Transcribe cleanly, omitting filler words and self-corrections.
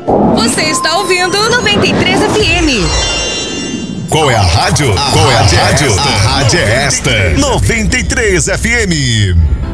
Você está ouvindo 93 FM. Qual é a rádio? Qual é a rádio? A rádio é esta. 93 FM.